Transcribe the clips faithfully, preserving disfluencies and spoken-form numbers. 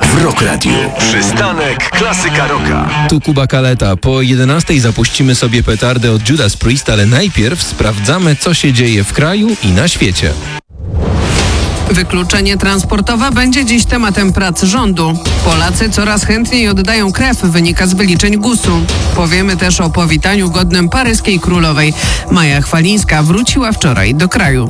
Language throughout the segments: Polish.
w Rock Radio. Przystanek Klasyka Rocka. Tu Kuba Kaleta. Po jedenastej zapuścimy sobie petardę od Judas Priest, ale najpierw sprawdzamy, co się dzieje w kraju i na świecie. Wykluczenie transportowe będzie dziś tematem prac rządu. Polacy coraz chętniej oddają krew, wynika z wyliczeń gusu. Powiemy też o powitaniu godnym paryskiej królowej. Maja Chwalińska wróciła wczoraj do kraju.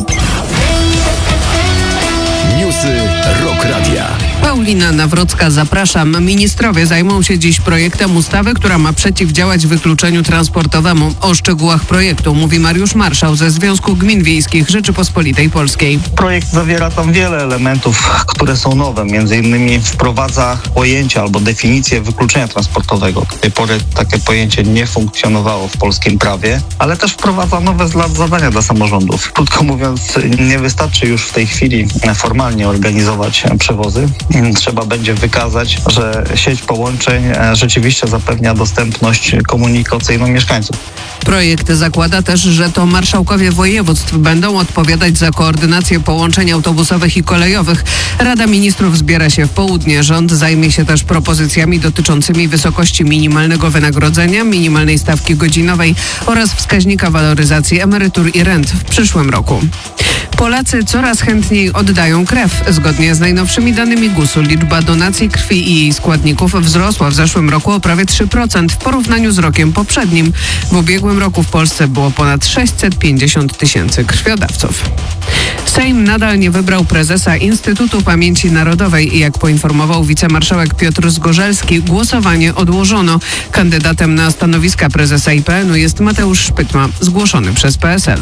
Newsy Rock Radia. Paulina Nawrocka, zapraszam. Ministrowie zajmą się dziś projektem ustawy, która ma przeciwdziałać wykluczeniu transportowemu. O szczegółach projektu mówi Mariusz Marszał ze Związku Gmin Wiejskich Rzeczypospolitej Polskiej. Projekt zawiera tam wiele elementów, które są nowe. Między innymi wprowadza pojęcie albo definicję wykluczenia transportowego. Do tej pory takie pojęcie nie funkcjonowało w polskim prawie, ale też wprowadza nowe zadania dla samorządów. Krótko mówiąc, nie wystarczy już w tej chwili formalnie organizować przewozy. Trzeba będzie wykazać, że sieć połączeń rzeczywiście zapewnia dostępność komunikacyjną mieszkańców. Projekt zakłada też, że to marszałkowie województw będą odpowiadać za koordynację połączeń autobusowych i kolejowych. Rada Ministrów zbiera się w południe. Rząd zajmie się też propozycjami dotyczącymi wysokości minimalnego wynagrodzenia, minimalnej stawki godzinowej oraz wskaźnika waloryzacji emerytur i rent w przyszłym roku. Polacy coraz chętniej oddają krew. Zgodnie z najnowszymi danymi gusu liczba donacji krwi i jej składników wzrosła w zeszłym roku o prawie trzy procent w porównaniu z rokiem poprzednim. W ubiegłym roku w Polsce było ponad sześćset pięćdziesiąt tysięcy krwiodawców. Sejm nadal nie wybrał prezesa Instytutu Pamięci Narodowej. Jak poinformował wicemarszałek Piotr Zgorzelski, głosowanie odłożono. Kandydatem na stanowiska prezesa I P N u jest Mateusz Szpytma, zgłoszony przez P S L.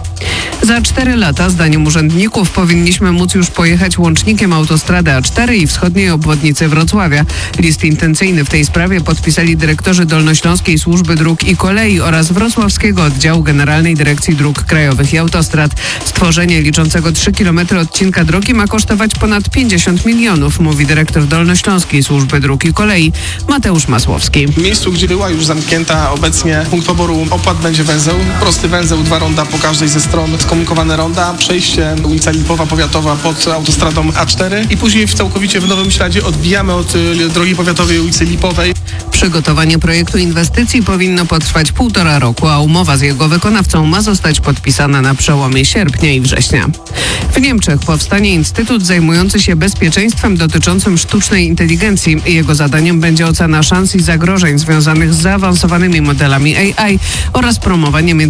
Za cztery lata, zdaniem urzędników, powinniśmy móc już pojechać łącznikiem autostrady A cztery i wschodniej obwodnicy Wrocławia. List intencyjny w tej sprawie podpisali dyrektorzy Dolnośląskiej Służby Dróg i Kolei oraz Wrocławskiego Oddziału Generalnej Dyrekcji Dróg Krajowych i Autostrad. Stworzenie liczącego trzy kilometry odcinka drogi ma kosztować ponad pięćdziesiąt milionów, mówi dyrektor Dolnośląskiej Służby Dróg i Kolei Mateusz Masłowski. W miejscu, gdzie była już zamknięta obecnie punkt poboru opłat, będzie węzeł. Prosty węzeł, dwa ronda po każdej ze stron, skomunikowane ronda, przejście ulica Lipowa Powiatowa pod autostradą A cztery i później w całkowicie w nowym śladzie odbijamy od y, drogi powiatowej ulicy Lipowej. Przygotowanie projektu inwestycji powinno potrwać półtora roku, a umowa z jego wykonawcą ma zostać podpisana na przełomie sierpnia i września. W Niemczech powstanie instytut zajmujący się bezpieczeństwem dotyczącym sztucznej inteligencji. Jego zadaniem będzie ocena szans i zagrożeń związanych z zaawansowanymi modelami A I oraz promowanie między